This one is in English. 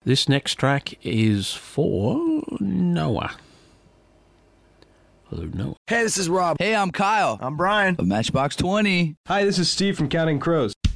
This next track is for Noah. Hello, Noah. Hey, this is Rob. Hey, I'm Kyle. I'm Brian. Of Matchbox 20. Hi, this is Steve from Counting Crows.